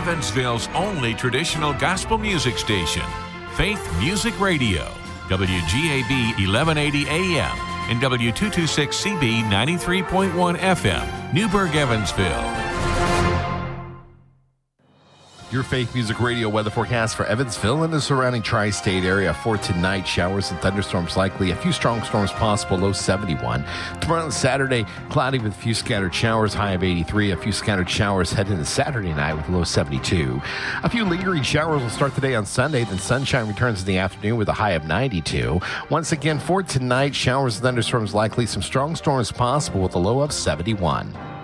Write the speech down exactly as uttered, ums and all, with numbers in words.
Evansville's only traditional gospel music station, Faith Music Radio, W G A B eleven eighty A M and W two twenty-six C B ninety-three point one F M, Newburgh, Evansville. Your Faith Music Radio weather forecast for Evansville and the surrounding tri-state area. For tonight, showers and thunderstorms likely. A few strong storms possible, low seventy-one. Tomorrow and Saturday, cloudy with a few scattered showers, high of eighty-three. A few scattered showers head into Saturday night with a low seventy-two. A few lingering showers will start today on Sunday, then sunshine returns in the afternoon with a high of ninety-two. Once again, for tonight, showers and thunderstorms likely. Some strong storms possible with a low of seventy-one.